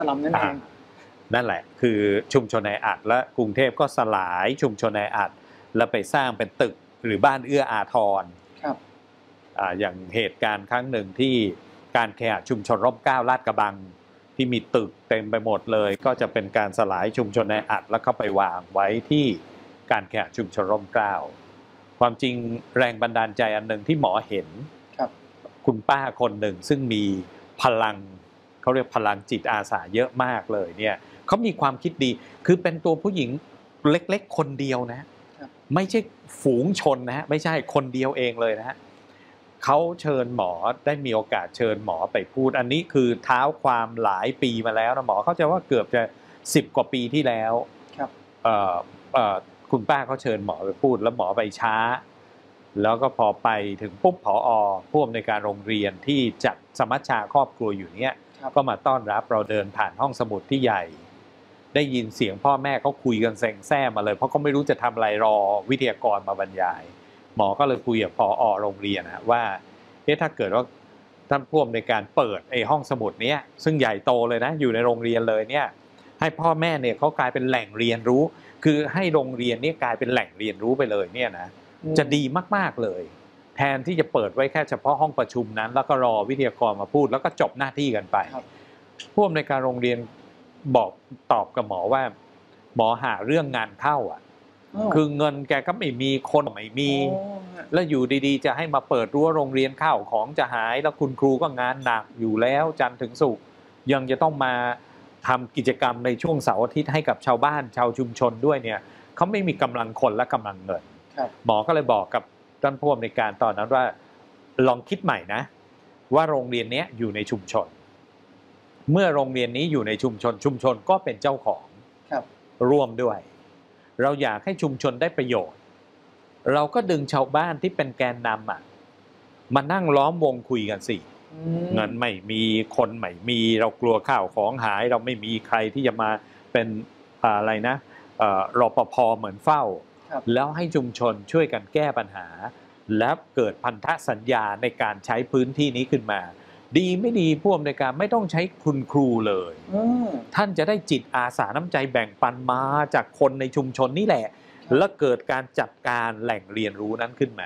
ลัมนั่นเองนั่นแหละคือชุมชนแออัดและกรุงเทพก็สลายชุมชนแออัดแล้วไปสร้างเป็นตึกหรือบ้านเอื้ออาทรครับอย่างเหตุการณ์ครั้งหนึ่งที่การแข่งชุมชนร่มเกล้าลาดกระบังที่มีตึกเต็มไปหมดเลยก็จะเป็นการสลายชุมชนแออัดแล้วเข้าไปวางไว้ที่การแข่งชุมชนร่มเกล้าความจริงแรงบันดาลใจอันหนึ่งที่หมอเห็นคุณป้าคนหนึ่งซึ่งมีพลังเขาเรียกพลังจิตอาสาเยอะมากเลยเนี่ยเขามีความคิดดีคือเป็นตัวผู้หญิงเล็กๆคนเดียวนะไม่ใช่ฝูงชนนะฮะไม่ใช่คนเดียวเองเลยนะฮะเขาเชิญหมอได้มีโอกาสเชิญหมอไปพูดอันนี้คือเท้าความหลายปีมาแล้วนะหมอเขาจะว่าเกือบจะ10 กว่าปีที่แล้วคุณป้าเขาเชิญหมอไปพูดแล้วหมอไปช้าแล้วก็พอไปถึงปุ๊บผอ.ผู้อำนวยการโรงเรียนที่จัดสมัชชาครอบครัวอยู่เนี่ยก็มาต้อนรับเราเดินผ่านห้องสมุดที่ใหญ่ได้ยินเสียงพ่อแม่เขาคุยกันแซงแซ่มาเลยเพราะเขาไม่รู้จะทำอะไรรอวิทยากรมาบรรยายหมอก็เลยคุยกับผอ.โรงเรียนนะว่าถ้าเกิดว่าท่านผู้อำนวยการเปิดห้องสมุดนี้ซึ่งใหญ่โตเลยนะอยู่ในโรงเรียนเลยเนี่ยให้พ่อแม่เนี่ยเขากลายเป็นแหล่งเรียนรู้คือให้โรงเรียนนี่กลายเป็นแหล่งเรียนรู้ไปเลยเนี่ยนะจะดีมากๆเลยแทนที่จะเปิดไว้แค่เฉพาะห้องประชุมนั้นแล้วก็รอวิทยากรมาพูดแล้วก็จบหน้าที่กันไปผู้อำนวยการโรงเรียนบอกตอบกับหมอว่าหมอหาเรื่องงานเข้าคือเงินแกก็ไม่มีคนไม่มีแล้วอยู่ดีๆจะให้มาเปิดรั้วโรงเรียนเข้าของจะหายแล้วคุณครูก็งานหนักอยู่แล้วจันทร์ถึงศุกร์ยังจะต้องมาทำกิจกรรมในช่วงเสาร์อาทิตย์ให้กับชาวบ้านชาวชุมชนด้วยเนี่ยเขาไม่มีกำลังคนและกำลังเงินหมอก็เลยบอกกับท่านผู้อำนวยการตอนนั้นว่าลองคิดใหม่นะว่าโรงเรียนนี้อยู่ในชุมชนเมื่อโรงเรียนนี้อยู่ในชุมชนชุมชนก็เป็นเจ้าของร่วมด้วยเราอยากให้ชุมชนได้ประโยชน์เราก็ดึงชาวบ้านที่เป็นแกนนำมานั่งล้อมวงคุยกันสิเงินไม่มีคนไม่มีเรากลัวข้าวของหายเราไม่มีใครที่จะมาเป็นอะไรนะรปภ.เหมือนเฝ้าแล้วให้ชุมชนช่วยกันแก้ปัญหาและเกิดพันธสัญญาในการใช้พื้นที่นี้ขึ้นมาดีไม่ดีผู้อำนวยการไม่ต้องใช้คุณครูเลยท่านจะได้จิตอาสาน้ำใจแบ่งปันมาจากคนในชุมชนนี่แหละแล้วเกิดการจัดการแหล่งเรียนรู้นั้นขึ้นมา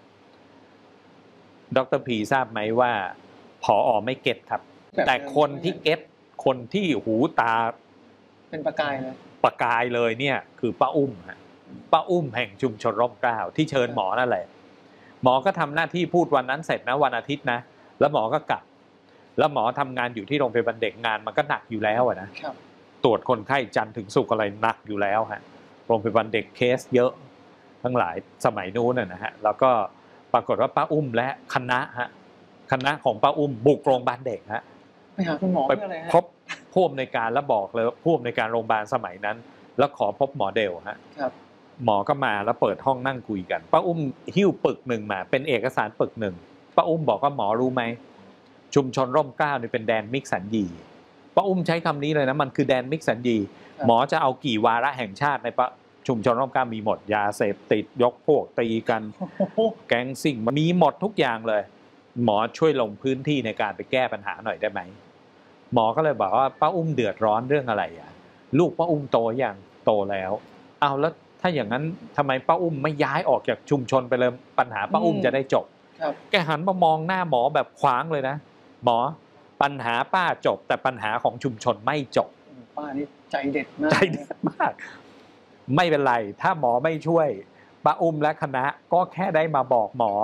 ดร.พีทราบไหมว่าผอ.ไม่เก็ตครับแต่คนที่เก็ตคนที่หูตาเป็นประกายเลยเนี่ยคือป้าอุ้มแห่งชุมชนร่มเกล้าที่เชิญหมอนั่นแหละหมอก็ทำหน้าที่พูดวันนั้นเสร็จนะวันอาทิตย์นะแล้วหมอก็กลับแล้วหมอทำงานอยู่ที่โรงพยาบาลเด็กงานมันก็หนักอยู่แล้วนะตรวจคนไข้จันทร์ถึงศุกร์อะไรหนักอยู่แล้วฮะโรงพยาบาลเด็กเคสเยอะทั้งหลายสมัยนู้นนะฮะแล้วก็ปรากฏว่าป้าอุ้มและคณะของป้าอุ้มบุกโรงพยาบาลเด็กฮะไปหาคุณหมออะไรฮะพบผู้อำนวยการแล้วบอกเลยผู้อำนวยการโรงพยาบาลสมัยนั้นแล้วขอพบหมอเดลฮะหมอก็มาแล้วเปิดห้องนั่งคุยกันป้าอุ้มหิ้วปึกหนึ่งมาเป็นเอกสารปึกหนึ่งป้าอุ้มบอกว่าหมอรู้ไหมชุมชนร่มเกล้านี่เป็นแดนมิกสัญญีป้าอุ้มใช้คำนี้เลยนะมันคือแดนมิกสัญญีหมอจะเอากี่วาระแห่งชาติในชุมชนร่มเกล้ามีหมดยาเสพติดยกพวกตีกันแก๊งซิ่งมีหมดทุกอย่างเลยหมอช่วยลงพื้นที่ในการไปแก้ปัญหาหน่อยได้ไหมหมอก็เลยบอกว่าป้าอุ้มเดือดร้อนเรื่องอะไรลูกป้าอุ้มโตยังโตแล้วเอาแล้วถ้าอย่างนั้นทำไมป้าอุ้มไม่ย้ายออกจากชุมชนไปเลยปัญหาป้าอุ้มจะได้จบแกหันมามองหน้าหมอแบบขวางเลยนะหมอปัญหาป้าจบแต่ปัญหาของชุมชนไม่จบป้านี่ใจเด็ดมากไม่เป็นไรถ้าหมอไม่ช่วยป้าอุ้มและคณะก็แค่ได้มาบอกหมอ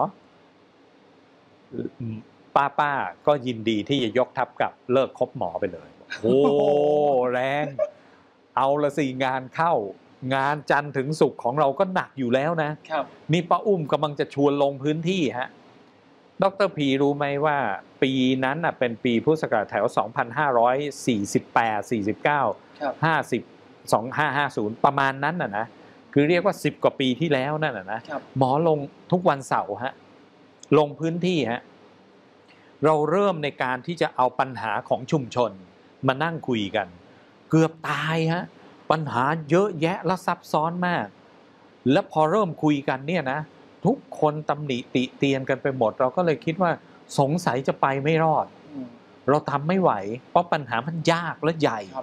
ป้าก็ยินดีที่จะยกทัพกับเลิกคบหมอไปเลยโอ้แรงเอาละสิงานเข้างานจันทร์ถึงศุกร์ของเราก็หนักอยู่แล้วนะนี่ป้าอุ้มกำลังจะชวนลงพื้นที่ฮะดร.พีรู้ไหมว่าปีนั้นเป็นปีพุทธศักราชแถว2548 49 50 2550ประมาณนั้นนะคือเรียกว่า10 กว่าปีที่แล้วนั่นนะหมอลงทุกวันเสาร์ฮะลงพื้นที่ฮะเราเริ่มในการที่จะเอาปัญหาของชุมชนมานั่งคุยกันเกือบตายฮะปัญหาเยอะแยะและซับซ้อนมากแล้วพอเริ่มคุยกันเนี่ยนะทุกคนตำหนิติเตียนกันไปหมดเราก็เลยคิดว่าสงสัยจะไปไม่รอดเราทำไม่ไหว เพราะปัญหามันยากและใหญ่